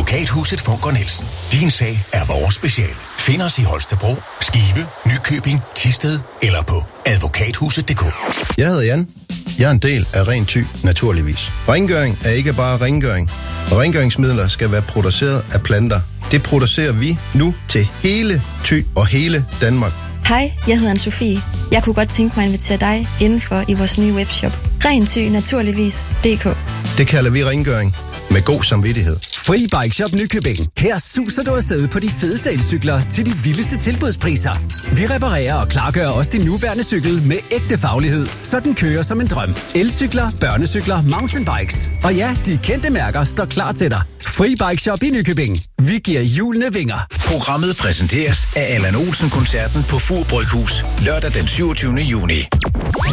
Advokathuset Funker Nielsen. Din sag er vores speciale. Find os i Holstebro, Skive, Nykøbing, Thisted eller på advokathuset.dk. Jeg hedder Jan. Jeg er en del af Ren Thy, naturligvis. Rengøring er ikke bare rengøring. Rengøringsmidler skal være produceret af planter. Det producerer vi nu til hele Thy og hele Danmark. Hej, jeg hedder Anne-Sophie. Jeg kunne godt tænke mig at invitere dig indenfor i vores nye webshop. Ren Thy, naturligvis.dk. Det kalder vi rengøring med god samvittighed. Fri Bike Shop Nykøbing. Her suser du afsted på de fedeste elcykler til de vildeste tilbudspriser. Vi reparerer og klargør også din nuværende cykel med ægte faglighed, så den kører som en drøm. Elcykler, børnecykler, mountainbikes. Og ja, de kendte mærker står klar til dig. Fri Bike Shop i Nykøbing. Vi giver hjulene vinger. Programmet præsenteres af Allan Olsen-koncerten på Fur Bryghus lørdag den 27. juni.